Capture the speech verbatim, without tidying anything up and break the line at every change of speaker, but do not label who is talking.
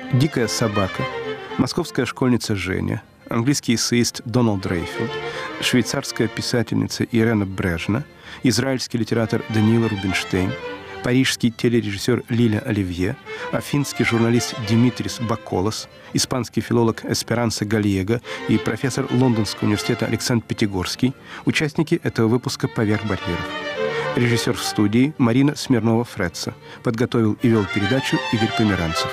«Дикая собака», московская школьница Женя, английский эссеист Дональд Рейфилд, швейцарская писательница Ирена Брежна, израильский литератор Даниил Рубинштейн, парижский телережиссер Лиля Оливье, афинский журналист Димитрис Баколос, испанский филолог Эсперанса Галиего и профессор Лондонского университета Александр Пятигорский – участники этого выпуска «Поверх барьеров». Режиссер в студии Марина Смирнова-Фретца. Подготовил и вел передачу Игорь Померанцев.